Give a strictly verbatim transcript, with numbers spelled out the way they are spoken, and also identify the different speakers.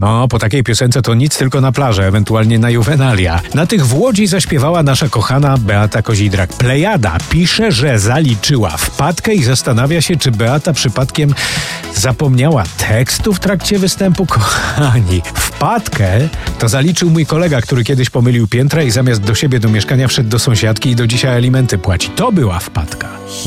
Speaker 1: No, po takiej piosence to nic, tylko na plażę, ewentualnie na juwenalia. Na tych w Łodzi zaśpiewała nasza kochana Beata Kozidrak. Plejada pisze, że zaliczyła wpadkę i zastanawia się, czy Beata przypadkiem zapomniała tekstu w trakcie występu. Kochani, wpadkę to zaliczył mój kolega, który kiedyś pomylił piętra i zamiast do siebie do mieszkania wszedł do sąsiadki i do dzisiaj alimenty płaci. To była wpadka.